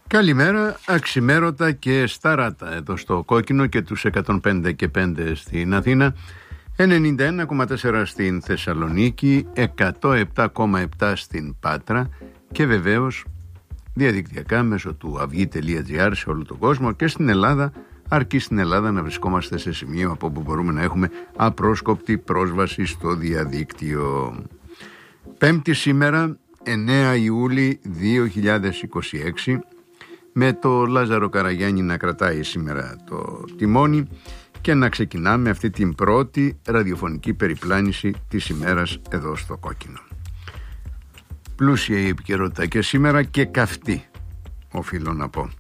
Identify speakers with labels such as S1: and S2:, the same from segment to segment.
S1: Καλημέρα, αξιμέρωτα και σταράτα εδώ στο Κόκκινο και τους 105 και 5 στην Αθήνα, 91,4 στην Θεσσαλονίκη, 107,7 στην Πάτρα και βεβαίως διαδικτυακά μέσω του avi.gr σε όλο τον κόσμο και στην Ελλάδα, αρκεί στην Ελλάδα να βρισκόμαστε σε σημείο από όπου μπορούμε να έχουμε απρόσκοπτη πρόσβαση στο διαδίκτυο. Πέμπτη σήμερα, 9 Ιούλη 2026, με το Λάζαρο Καραγιάννη να κρατάει σήμερα το τιμόνι και να ξεκινάμε αυτή την πρώτη ραδιοφωνική περιπλάνηση της ημέρας εδώ στο Κόκκινο. Πλούσια η επικαιρότητα και σήμερα και καυτή, οφείλω να πω.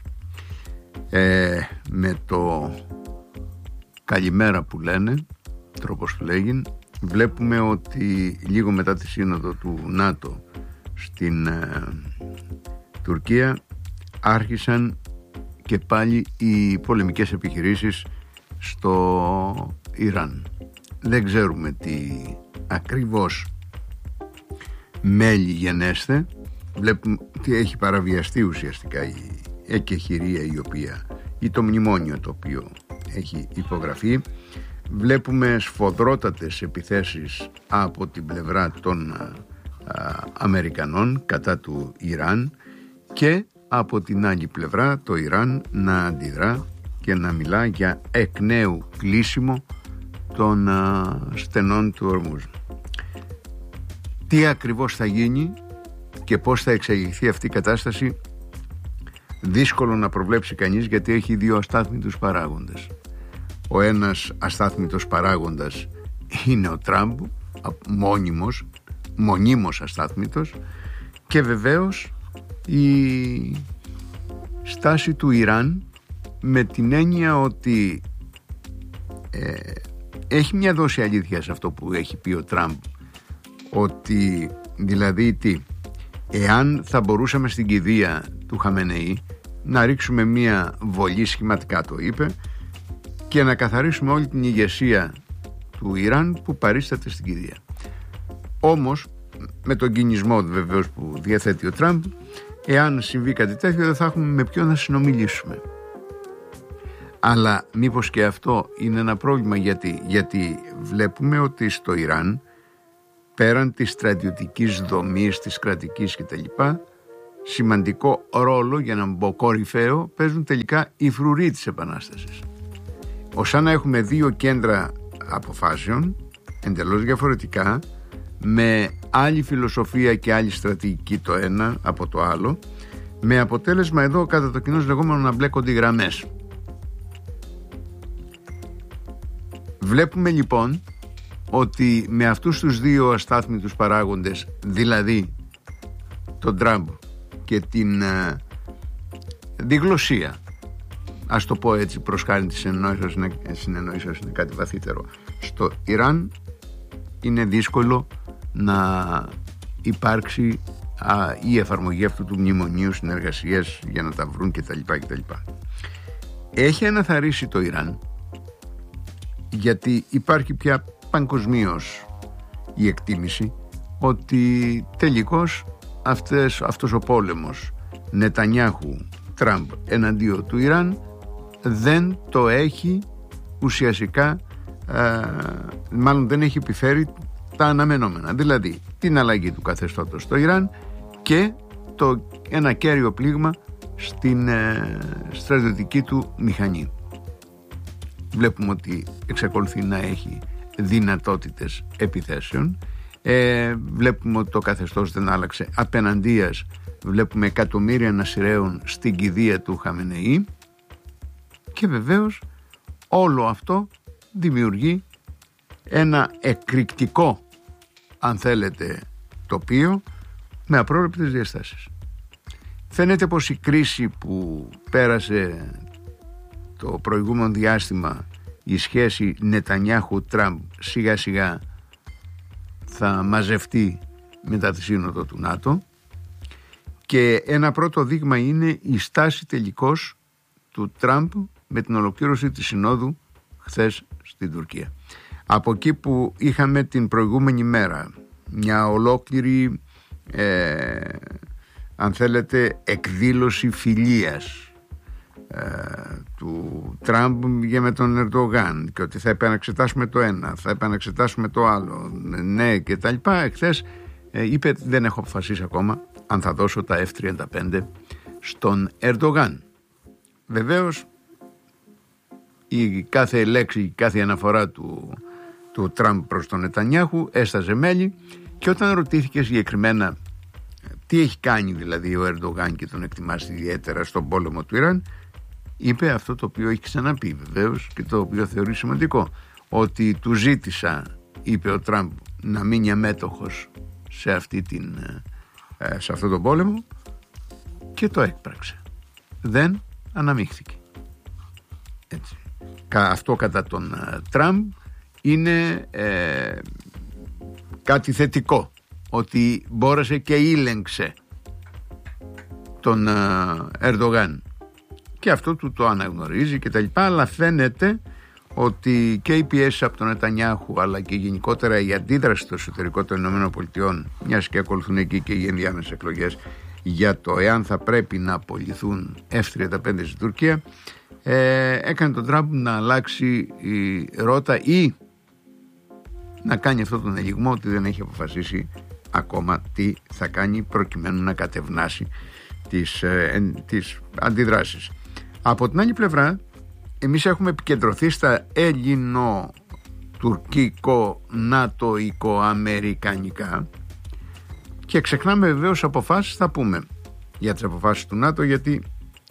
S1: Με το καλημέρα που λένε, τρόπος που λέγει, βλέπουμε ότι λίγο μετά τη σύνοδο του ΝΑΤΟ στην Τουρκία άρχισαν και πάλι οι πολεμικές επιχειρήσεις στο Ιράν. Δεν ξέρουμε τι ακριβώς μέλη γενέστε. Βλέπουμε ότι έχει παραβιαστεί ουσιαστικά η εκεχηρία ή το μνημόνιο το οποίο έχει υπογραφεί. Βλέπουμε σφοδρότατες επιθέσεις από την πλευρά των Αμερικανών κατά του Ιράν και από την άλλη πλευρά το Ιράν να αντιδρά και να μιλά για εκ νέου κλείσιμο των στενών του Ορμούζ. Τι ακριβώς θα γίνει και πώς θα εξελιχθεί αυτή η κατάσταση, δύσκολο να προβλέψει κανείς, γιατί έχει δύο αστάθμιτους παράγοντες. Ο ένας αστάθμιτος παράγοντας είναι ο Τραμπ, μονίμως αστάθμιτος, και βεβαίως η στάση του Ιράν, με την έννοια ότι έχει μια δόση αλήθεια σε αυτό που έχει πει ο Τραμπ, ότι δηλαδή εάν θα μπορούσαμε στην κηδεία του Χαμενεή να ρίξουμε μια βολή, σχηματικά το είπε, και να καθαρίσουμε όλη την ηγεσία του Ιράν που παρίσταται στην κηδεία. Όμως με τον κινησμό βεβαίως που διαθέτει ο Τραμπ, εάν συμβεί κάτι τέτοιο δεν θα έχουμε με ποιον να συνομιλήσουμε. Αλλά μήπως και αυτό είναι ένα πρόβλημα, γιατί βλέπουμε ότι στο Ιράν, πέραν της στρατιωτικής δομής, της κρατικής κτλ, σημαντικό ρόλο, για να μην πω κορυφαίο, παίζουν τελικά οι φρουροί της Επανάστασης. Ως να έχουμε δύο κέντρα αποφάσεων εντελώς διαφορετικά, με άλλη φιλοσοφία και άλλη στρατηγική το ένα από το άλλο, με αποτέλεσμα εδώ κατά το κοινώς λεγόμενο να μπλέκονται οι γραμμές. Βλέπουμε λοιπόν ότι με αυτούς τους δύο αστάθμιτους παράγοντες, δηλαδή τον Τραμπ και την διγλωσία, ας το πω έτσι προς χάρη της συνεννόησης, είναι κάτι βαθύτερο, στο Ιράν είναι δύσκολο να υπάρξει η εφαρμογή αυτού του μνημονίου συνεργασίας για να τα βρουν κτλ. Έχει αναθαρρήσει το Ιράν, γιατί υπάρχει πια παγκοσμίως η εκτίμηση ότι τελικώς αυτός ο πόλεμος Νετανιάχου Τραμπ εναντίον του Ιράν δεν το έχει ουσιαστικά, μάλλον δεν έχει επιφέρει τα αναμενόμενα, δηλαδή την αλλαγή του καθεστώτος στο Ιράν και ένα κέριο πλήγμα στην στρατιωτική του μηχανή. Βλέπουμε ότι εξακολουθεί να έχει δυνατότητες επιθέσεων, βλέπουμε ότι το καθεστώς δεν άλλαξε απέναντίας, βλέπουμε εκατομμύρια να σειραίουν στην κηδεία του Χαμενεή, και βεβαίως όλο αυτό δημιουργεί ένα εκρηκτικό, αν θέλετε, τοπίο με απρόβλεπτες διαστάσεις. Φαίνεται πως η κρίση που πέρασε το προηγούμενο διάστημα, η σχέση Νετανιάχου-Τραμπ, σιγά σιγά θα μαζευτεί μετά τη σύνοδο του ΝΑΤΟ, και ένα πρώτο δείγμα είναι η στάση τελικώς του Τραμπ με την ολοκλήρωση της συνόδου χθες στην Τουρκία. Από εκεί που είχαμε την προηγούμενη μέρα μια ολόκληρη αν θέλετε, εκδήλωση φιλίας του Τραμπ για με τον Ερντογάν, και ότι θα επαναξετάσουμε το ένα, θα επαναξετάσουμε το άλλο, ναι, και τα λοιπά. Εχθές είπε, δεν έχω αποφασίσει ακόμα αν θα δώσω τα F-35 στον Ερντογάν. Βεβαίως η κάθε λέξη, η κάθε αναφορά του Τραμπ προς τον Νετανιάχου έσταζε μέλι, και όταν ρωτήθηκε συγκεκριμένα τι έχει κάνει δηλαδή ο Ερντογάν και τον εκτιμάσει ιδιαίτερα στον πόλεμο του Ιράν, είπε αυτό το οποίο έχει ξαναπεί βεβαίως και το οποίο θεωρεί σημαντικό, ότι του ζήτησα, είπε ο Τραμπ, να μείνει αμέτωχος σε αυτό τον πόλεμο, και το έκπραξε. Δεν αναμίχθηκε. Έτσι. Αυτό κατά τον Τραμπ είναι κάτι θετικό, ότι μπόρεσε και ήλεγξε τον Ερντογάν, και αυτό του το αναγνωρίζει και τα λοιπά, αλλά φαίνεται ότι και οι πιέσεις από τον Νετανιάχου, αλλά και γενικότερα η αντίδραση στο εσωτερικό των ΗΠΑ, μιας και ακολουθούν εκεί και οι ενδιάμεσες εκλογές, για το εάν θα πρέπει να απολυθούν F-35 στην Τουρκία, έκανε τον Τραμπ να αλλάξει η ρότα ή να κάνει αυτόν τον ελιγμό ότι δεν έχει αποφασίσει ακόμα τι θα κάνει προκειμένου να κατευνάσει τις αντιδράσεις. Από την άλλη πλευρά, εμείς έχουμε επικεντρωθεί στα ελληνο-τουρκικό-νατοϊκο-αμερικανικά και ξεχνάμε βεβαίως αποφάσεις. Θα πούμε για τις αποφάσεις του ΝΑΤΟ, γιατί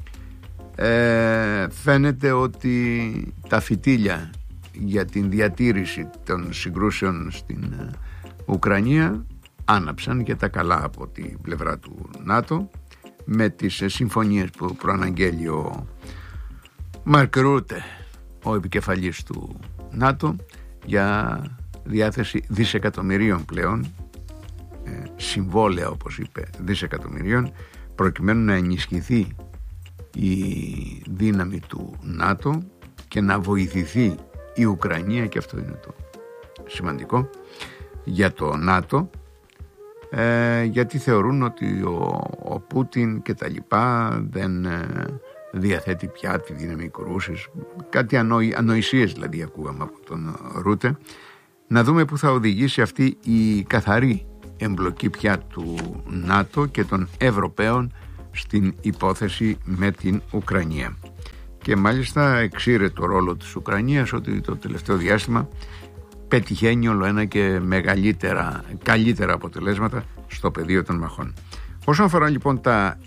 S1: φαίνεται ότι τα φυτίλια για την διατήρηση των συγκρούσεων στην Ουκρανία άναψαν και τα καλά από την πλευρά του ΝΑΤΟ, με τις συμφωνίες που προαναγγέλει ο Μαρκ Ρούτε, ο επικεφαλής του ΝΑΤΟ, για διάθεση δισεκατομμυρίων πλέον, συμβόλαια όπως είπε δισεκατομμυρίων, προκειμένου να ενισχυθεί η δύναμη του ΝΑΤΟ και να βοηθηθεί η Ουκρανία, και αυτό είναι το σημαντικό για το ΝΑΤΟ, γιατί θεωρούν ότι ο Πούτιν και τα λοιπά δεν διαθέτει πια τη δύναμη κρούσης, κάτι ανοησίες δηλαδή ακούγαμε από τον Ρούτε. Να δούμε που θα οδηγήσει αυτή η καθαρή εμπλοκή πια του ΝΑΤΟ και των Ευρωπαίων στην υπόθεση με την Ουκρανία. Και μάλιστα εξήρε το ρόλο της Ουκρανίας ότι το τελευταίο διάστημα πετυχαίνει όλο ένα και καλύτερα αποτελέσματα στο πεδίο των μαχών. Όσον αφορά λοιπόν τα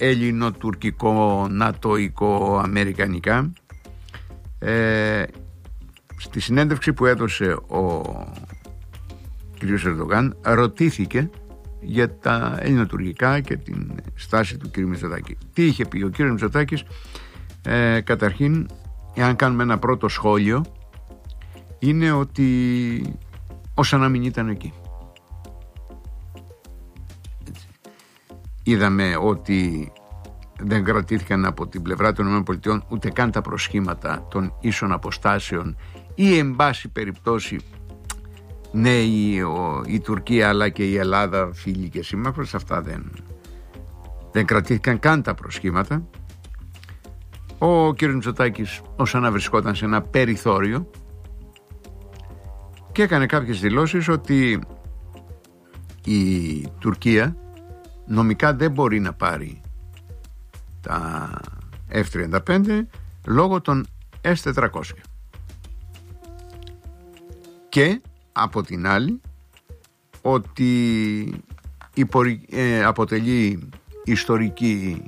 S1: ελληνο-τουρκικό-νατοϊκο-αμερικανικά, στη συνέντευξη που έδωσε ο κ. Ερντογάν, ρωτήθηκε για τα ελληνοτουρκικά και την στάση του κ. Μητσοτάκη. Τι είχε πει ο κ. Μητσοτάκης? Καταρχήν, εάν κάνουμε ένα πρώτο σχόλιο, είναι ότι όσα να μην ήταν εκεί. Είδαμε ότι δεν κρατήθηκαν από την πλευρά των ΗΠΑ ούτε καν τα προσχήματα των ίσων αποστάσεων, ή εν πάση περιπτώσει ναι, η Τουρκία αλλά και η Ελλάδα φίλοι και σύμμαχος, αυτά δεν κρατήθηκαν καν τα προσχήματα. Ο κ. Μητσοτάκης ως να βρισκόταν σε ένα περιθώριο και έκανε κάποιες δηλώσεις ότι η Τουρκία νομικά δεν μπορεί να πάρει τα F-35 λόγω των S-400, και από την άλλη ότι αποτελεί ιστορική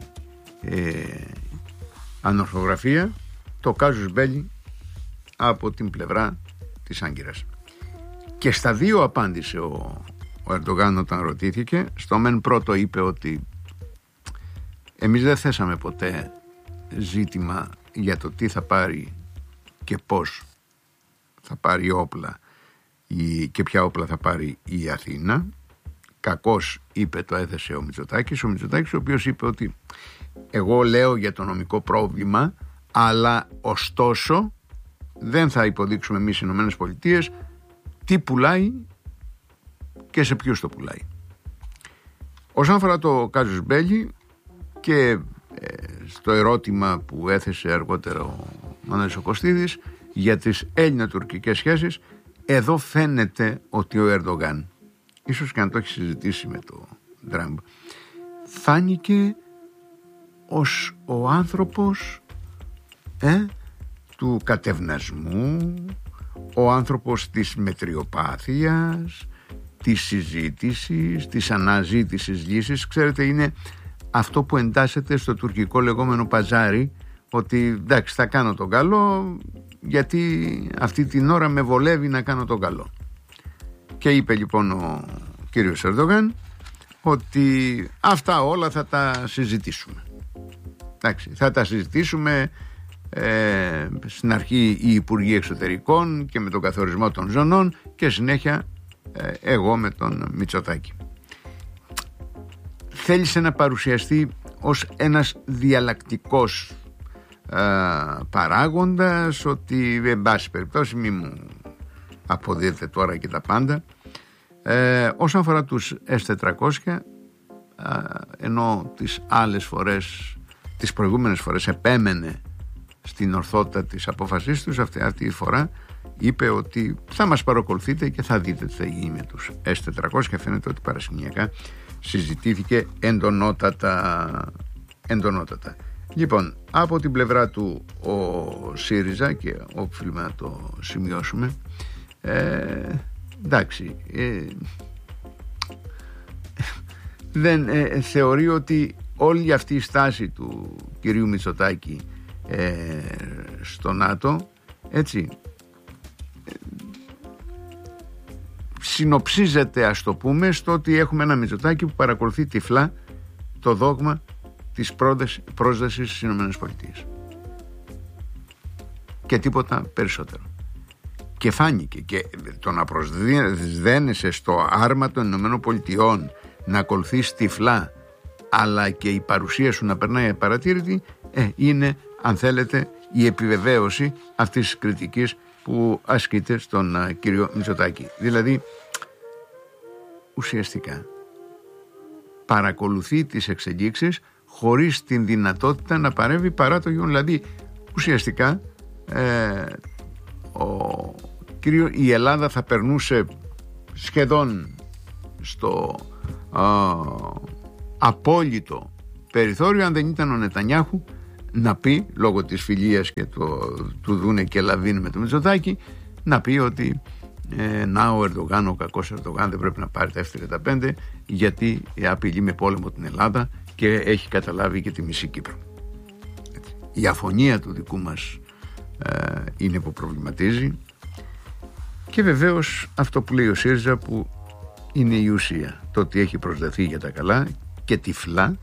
S1: ανορθογραφία το κάζους μπέλι από την πλευρά της Άγκυρας. Και στα δύο απάντησε ο Ερντογάν όταν ρωτήθηκε. Στο μεν πρώτο είπε ότι εμείς δεν θέσαμε ποτέ ζήτημα για το τι θα πάρει και πώς θα πάρει όπλα και ποια όπλα θα πάρει η Αθήνα. Κακώς, είπε, το έθεσε ο Μητσοτάκης. Ο Μητσοτάκης, ο οποίος είπε ότι εγώ λέω για το νομικό πρόβλημα, αλλά ωστόσο δεν θα υποδείξουμε εμείς οι ΗΠΑ τι πουλάει και σε ποιους το πουλάει. Όσον αφορά το κάζους μπέλι, Και στο ερώτημα που έθεσε αργότερα ο Μανώλης ο Κωστίδης για τις Έλληνα-τουρκικές σχέσεις, εδώ φαίνεται ότι ο Ερντογάν, ίσως και αν το έχει συζητήσει με τον Τραμπ, φάνηκε ως ο άνθρωπος του κατευνασμού, ο άνθρωπος της μετριοπάθειας, της συζήτησης, της αναζήτησης λύσης. Ξέρετε, είναι αυτό που εντάσσεται στο τουρκικό λεγόμενο παζάρι, ότι εντάξει, θα κάνω τον καλό γιατί αυτή την ώρα με βολεύει να κάνω τον καλό. Και είπε λοιπόν ο κύριος Ερντογάν ότι αυτά όλα θα τα συζητήσουμε. Εντάξει, θα τα συζητήσουμε στην αρχή οι Υπουργοί Εξωτερικών και με τον καθορισμό των ζωνών και συνέχεια εγώ με τον Μητσοτάκη. Θέλησε να παρουσιαστεί ως ένας διαλλακτικός παράγοντας, ότι εν πάση περιπτώσει μη μου αποδίδετε τώρα και τα πάντα. Όσον αφορά τους S-400, ενώ τις προηγούμενες φορές επέμενε στην ορθότητα της απόφασής τους, αυτή τη φορά είπε ότι θα μας παρακολουθείτε και θα δείτε τι θα γίνει με τους S-400, και φαίνεται ότι παρασκηνιακά συζητήθηκε εντονότατα. Λοιπόν, από την πλευρά του ο ΣΥΡΙΖΑ, και οφείλουμε να το σημειώσουμε, εντάξει, δεν θεωρεί ότι όλη αυτή η στάση του κυρίου Μητσοτάκη στο ΝΑΤΟ, έτσι, συνοψίζεται, ας το πούμε, στο ότι έχουμε ένα Μητσοτάκη που παρακολουθεί τυφλά το δόγμα της πρόσδεσης στις ΗΠΑ και τίποτα περισσότερο. Και φάνηκε, και το να προσδένεσαι στο άρμα των ΗΠΑ, να ακολουθείς τυφλά, αλλά και η παρουσία σου να περνάει απαρατήρητη, είναι, αν θέλετε, η επιβεβαίωση αυτής της κριτικής που ασκείται στον κύριο Μητσοτάκη. Δηλαδή, ουσιαστικά παρακολουθεί τις εξελίξεις χωρίς την δυνατότητα να παρέμβει παρά το γεγονός. Δηλαδή, ουσιαστικά η Ελλάδα θα περνούσε σχεδόν στο απόλυτο περιθώριο αν δεν ήταν ο Νετανιάχου να πει, λόγω της φιλίας και του Δούνε και Λαβίν με το Μητσοτάκη, να πει ότι ο Ερντογάν, ο κακός Ερντογάν, δεν πρέπει να πάρει τα F-35 γιατί απειλεί με πόλεμο την Ελλάδα και έχει καταλάβει και τη μισή Κύπρο. Η αφωνία του δικού μας είναι που προβληματίζει, και βεβαίως αυτό που λέει ο ΣΥΡΙΖΑ, που είναι η ουσία, το ότι έχει προσδεθεί για τα καλά και τυφλά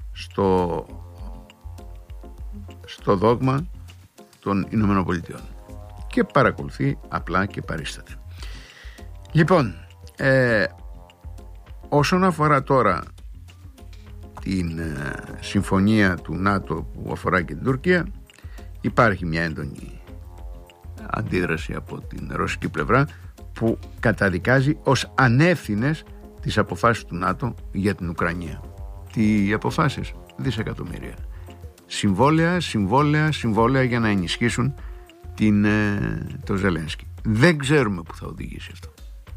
S1: στο δόγμα των Ηνωμένων Πολιτειών και παρακολουθεί απλά και παρίσταται. Λοιπόν, όσον αφορά τώρα την συμφωνία του ΝΑΤΟ που αφορά και την Τουρκία, υπάρχει μια έντονη αντίδραση από την ρωσική πλευρά που καταδικάζει ως ανεύθυνες τις αποφάσεις του ΝΑΤΟ για την Ουκρανία. Τι αποφάσεις? Δισεκατομμύρια. Συμβόλαια για να ενισχύσουν το Ζελένσκι. Δεν ξέρουμε που θα οδηγήσει αυτό.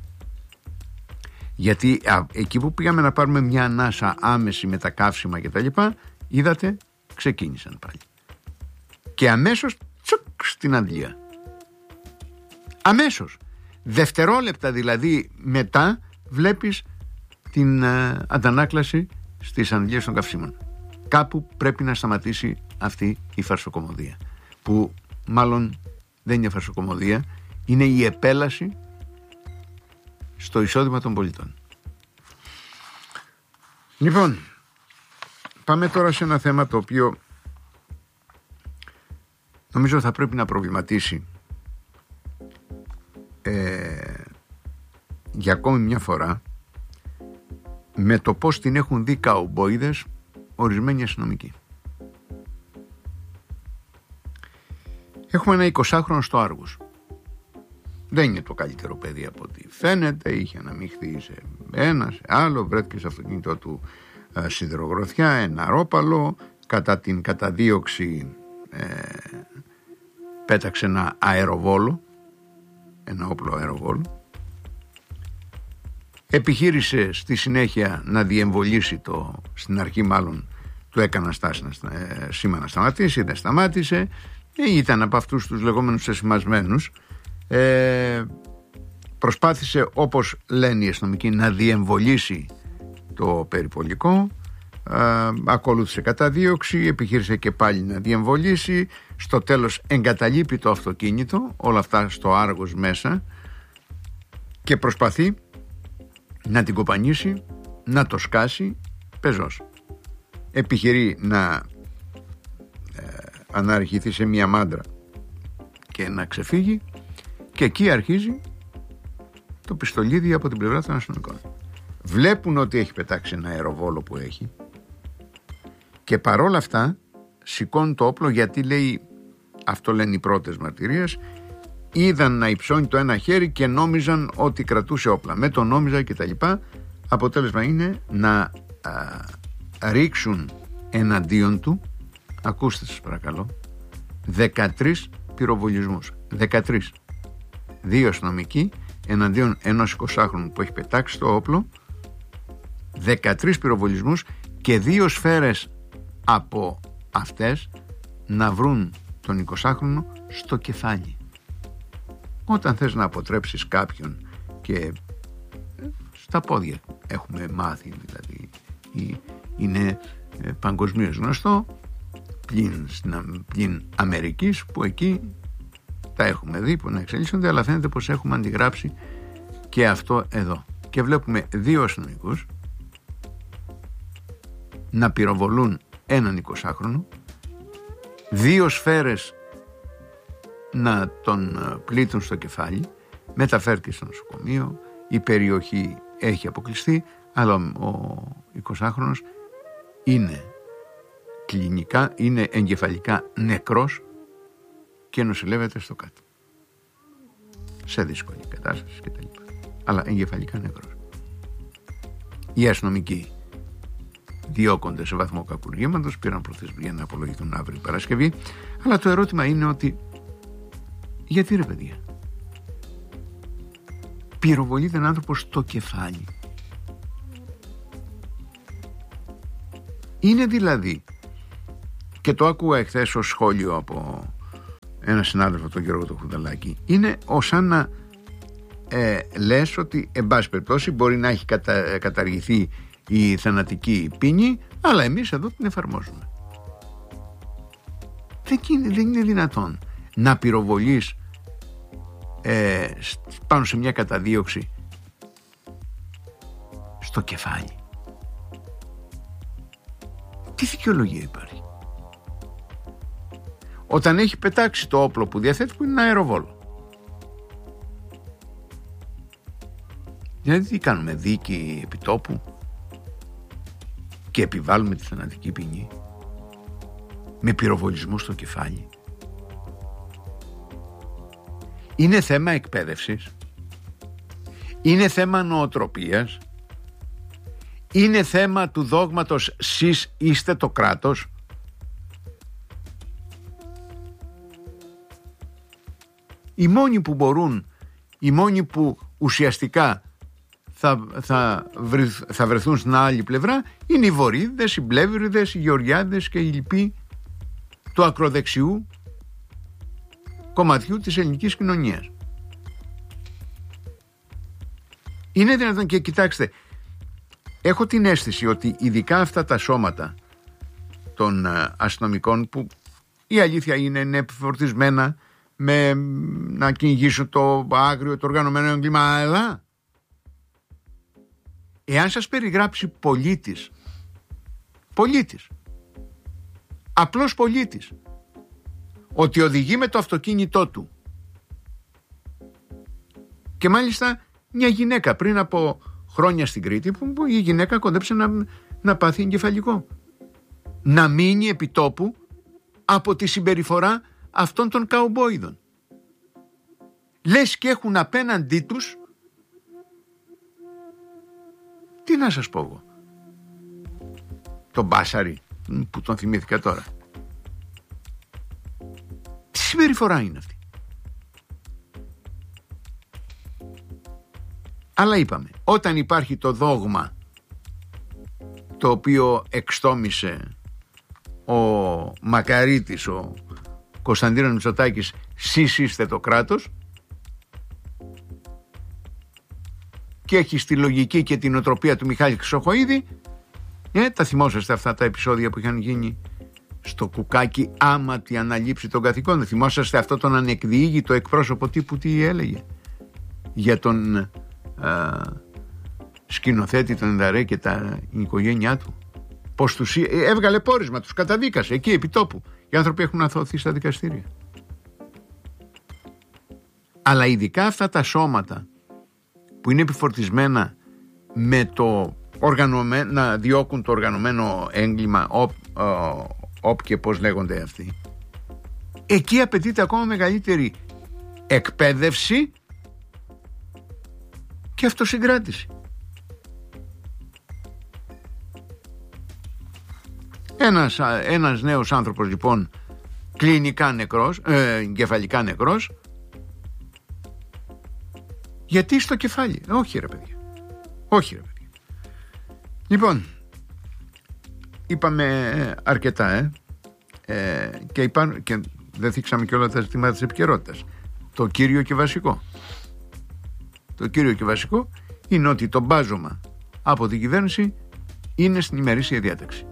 S1: Γιατί εκεί που πήγαμε να πάρουμε μια ανάσα άμεση με τα καύσιμα και τα λοιπά, είδατε, ξεκίνησαν πάλι. Και αμέσως στην αντλία. Αμέσως. Δευτερόλεπτα δηλαδή μετά βλέπεις την αντανάκλαση στις αντλίες των καυσίμων. Κάπου πρέπει να σταματήσει αυτή η φαρσοκομωδία, που μάλλον δεν είναι φαρσοκομωδία, είναι η επέλαση στο εισόδημα των πολιτών. Λοιπόν, πάμε τώρα σε ένα θέμα το οποίο νομίζω θα πρέπει να προβληματίσει για ακόμη μια φορά, με το πώς την έχουν δει καουμπόιδες ορισμένοι αστυνομικοί. Έχουμε ένα 20χρονο στο Άργος. Δεν είναι το καλύτερο παιδί από ό,τι φαίνεται. Είχε αναμειχθεί σε ένα, σε άλλο, βρέθηκε στο αυτοκίνητό του σιδηρογροθιά, εναρόπαλο. Κατά την καταδίωξη πέταξε ένα αεροβόλο, ένα όπλο αεροβόλο. Επιχείρησε στη συνέχεια να διεμβολήσει στην αρχή μάλλον του έκανα στάση σήμα να σταματήσει, δεν σταμάτησε. Ήταν από αυτούς τους λεγόμενους εσημασμένους. Προσπάθησε, όπως λένε οι αστυνομικοί, να διεμβολήσει το περιπολικό. Ακολούθησε καταδίωξη, επιχείρησε και πάλι να διεμβολήσει. Στο τέλος εγκαταλείπει το αυτοκίνητο, όλα αυτά στο Άργος μέσα, και προσπαθεί να την κοπανίσει, να το σκάσει πεζός. Επιχειρεί να αναρριχηθεί σε μια μάντρα και να ξεφύγει, και εκεί αρχίζει το πιστολίδι από την πλευρά των αστυνομικών. Βλέπουν ότι έχει πετάξει ένα αεροβόλο που έχει, και παρόλα αυτά σηκώνει το όπλο, γιατί λέει, αυτό λένε οι πρώτες μαρτυρίες, είδαν να υψώνει το ένα χέρι και νόμιζαν ότι κρατούσε όπλα. Με το νόμιζα και τα λοιπά. Αποτέλεσμα είναι να ρίξουν εναντίον του, ακούστε σας παρακαλώ, 13 πυροβολισμούς. 13. 2 αστυνομικοί εναντίον ενός 20χρονου που έχει πετάξει το όπλο, 13 πυροβολισμούς, και 2 σφαίρες από αυτές να βρουν τον 20χρονο στο κεφάλι. Όταν θες να αποτρέψεις κάποιον, και στα πόδια έχουμε μάθει, δηλαδή είναι παγκοσμίως γνωστό, πλην Αμερικής, που εκεί τα έχουμε δει που να εξελίσσονται, αλλά φαίνεται πως έχουμε αντιγράψει και αυτό εδώ. Και βλέπουμε 2 αστυνομικούς να πυροβολούν έναν 20χρονο, 2 σφαίρες να τον πλήττουν στο κεφάλι, μεταφέρθηκε στο νοσοκομείο, η περιοχή έχει αποκλειστεί, αλλά ο 20χρονος είναι κλινικά, είναι εγκεφαλικά νεκρός και νοσηλεύεται στο κάτω, σε δύσκολη κατάσταση κτλ. Αλλά εγκεφαλικά νεκρός. Οι αστυνομικοί διώκονται σε βαθμό κακουργήματος, πήραν προθεσμία να απολογηθούν αύριο Παρασκευή, αλλά το ερώτημα είναι ότι γιατί, ρε παιδιά, πυροβολείται έναν άνθρωπο στο κεφάλι? Είναι δηλαδή, και το άκουγα εχθές ως σχόλιο από ένα συνάδελφο, τον Γιώργο τον Χουδαλάκη, είναι ως σαν να λες ότι εν πάση περιπτώσει μπορεί να έχει καταργηθεί η θανατική ποινή, αλλά εμείς εδώ την εφαρμόζουμε. Δεν είναι δυνατόν να πυροβολείς πάνω σε μια καταδίωξη στο κεφάλι. Τι δικαιολογία υπάρχει? Όταν έχει πετάξει το όπλο που διαθέτει, που είναι ένα αεροβόλο. Δηλαδή τι κάνουμε, δίκη επιτόπου και επιβάλλουμε τη θανατική ποινή με πυροβολισμό στο κεφάλι? Είναι θέμα εκπαίδευσης, είναι θέμα νοοτροπίας, είναι θέμα του δόγματος «σεις είστε το κράτος». Οι μόνοι που μπορούν, οι μόνοι που ουσιαστικά θα βρεθούν στην άλλη πλευρά είναι οι Βορίδες, οι Μπλεύριδες, οι Γεωργιάδες και οι λοιποί του ακροδεξιού κομματιού της ελληνικής κοινωνίας. Είναι δυνατόν? Και κοιτάξτε, έχω την αίσθηση ότι ειδικά αυτά τα σώματα των αστυνομικών, που η αλήθεια είναι επιφορτισμένα με να κυνηγήσουν το άγριο, το οργανωμένο έγκλημα, αλλά εάν σας περιγράψει πολίτης, απλός πολίτης, ότι οδηγεί με το αυτοκίνητό του, και μάλιστα μια γυναίκα πριν από χρόνια στην Κρήτη, που η γυναίκα κοντέψε να πάθει εγκεφαλικό, να μείνει επί τόπου από τη συμπεριφορά αυτών των καουμπόιδων. Λες και έχουν απέναντί τους, τι να σας πω εγώ, τον Μπάσαρη, που τον θυμήθηκα τώρα. Τι συμπεριφορά είναι αυτή? Αλλά είπαμε, όταν υπάρχει το δόγμα το οποίο εξτόμησε ο Μακαρίτης, ο Κωνσταντίνος Μητσοτάκης, σεις είστε το κράτος, και έχει στη λογική και την οτροπία του Μιχάλη Χρυσοχοΐδη, τα θυμόσαστε αυτά τα επεισόδια που είχαν γίνει στο Κουκάκι, άμα τη αναλήψει των καθηκόντων? Θυμόσαστε αυτό τον ανεκδιήγητο εκπρόσωπο τύπου τι έλεγε για τον σκηνοθέτη τον Ινδαρέ και την οικογένειά του? Πως τους έβγαλε πόρισμα, τους καταδίκασε εκεί επί τόπου. Οι άνθρωποι έχουν αθωωωθεί στα δικαστήρια. Αλλά ειδικά αυτά τα σώματα που είναι επιφορτισμένα με το να διώκουν το οργανωμένο έγκλημα, όπ και πώς λέγονται αυτοί, εκεί απαιτείται ακόμα μεγαλύτερη εκπαίδευση και αυτοσυγκράτηση. Ένας νέος άνθρωπος λοιπόν κλινικά νεκρός, εγκεφαλικά νεκρός, γιατί στο κεφάλι? Όχι ρε παιδιά. Λοιπόν, είπαμε αρκετά και δεν θίξαμε και όλα τα ζητήματα της επικαιρότητας. Το κύριο και βασικό είναι ότι το μπάζωμα από την κυβέρνηση είναι στην ημερήσια διάταξη.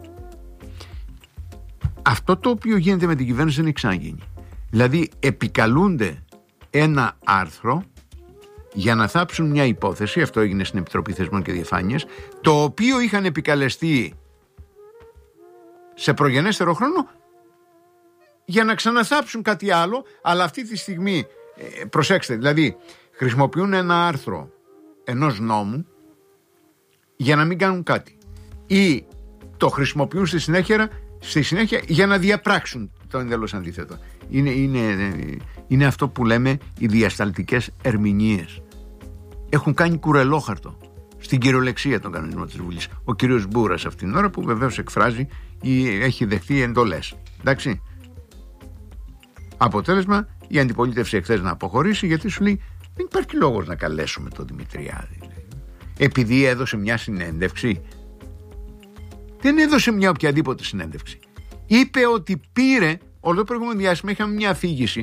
S1: Αυτό το οποίο γίνεται με την κυβέρνηση δεν έχει ξαναγίνει. Δηλαδή επικαλούνται ένα άρθρο για να θάψουν μια υπόθεση, αυτό έγινε στην Επιτροπή Θεσμών και Διαφάνειας, το οποίο είχαν επικαλεστεί σε προγενέστερο χρόνο για να ξαναθάψουν κάτι άλλο, αλλά αυτή τη στιγμή, προσέξτε, δηλαδή χρησιμοποιούν ένα άρθρο ενός νόμου για να μην κάνουν κάτι, ή το χρησιμοποιούν στη συνέχεια για να διαπράξουν το εντελώς αντίθετο. Είναι αυτό που λέμε οι διασταλτικές ερμηνείες. Έχουν κάνει κουρελόχαρτο στην κυριολεξία τον κανονισμό της Βουλής ο κύριος Μπούρας αυτήν την ώρα, που βεβαίως εκφράζει ή έχει δεχτεί εντολές. Εντάξει. Αποτέλεσμα, η αντιπολίτευση εχθές να αποχωρήσει, γιατί σου λέει δεν υπάρχει λόγος να καλέσουμε τον Δημητριάδη. Επειδή έδωσε μια συνέντευξη. Δεν έδωσε μια οποιαδήποτε συνέντευξη. Είπε ότι πήρε, όλο το προηγούμενο διάστημα είχαμε μια αφήγηση